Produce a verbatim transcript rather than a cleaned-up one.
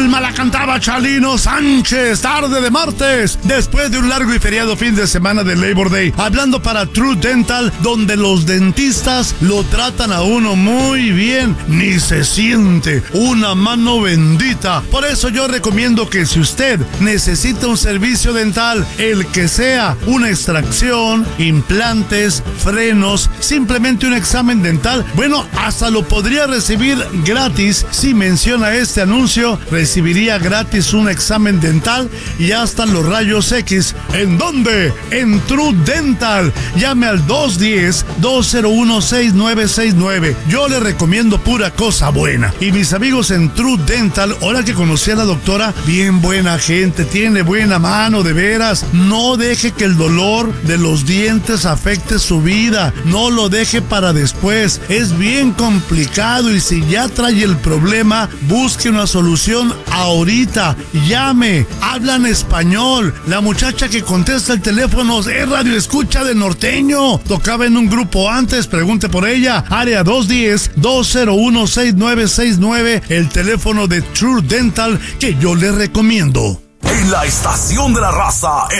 alma la cantaba Chalino Sánchez, tarde de martes, después de un largo y feriado fin de semana de Labor Day, hablando para True Dental, donde los dentistas lo tratan a uno muy bien, ni se siente una mano bendita. Por eso yo recomiendo que si usted necesita un servicio dental, el que sea, una extracción, implantes, frenos, simplemente un examen dental, bueno, hasta lo podría recibir gratis. Si menciona este anuncio, recibiría gratis un examen dental y hasta los rayos X. ¿En dónde? En True Dental. Llame al dos uno cero, dos cero uno, seis nueve seis nueve. Yo le recomiendo pura cosa buena. Y mis amigos en True Dental, ahora que conocí a la doctora, bien buena gente, tiene buena mano, de veras. No deje que el dolor de los dientes afecte su vida. No lo deje para después. Es bien complicado y si ya trae el problema, busque una solución ahorita. Llame, hablan español. La muchacha que contesta el teléfono es radio escucha de Norteño. Tocaba en un grupo antes, pregunte por ella. Área dos uno cero, dos cero uno, seis nueve seis nueve, el teléfono de True Dental que yo le recomiendo. En la estación de la raza,